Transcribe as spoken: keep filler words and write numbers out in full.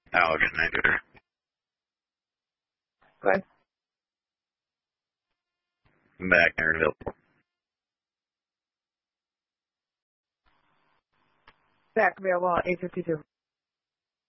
Allergen inhibitor. Go ahead. Back there available. Back available at eight fifty-two.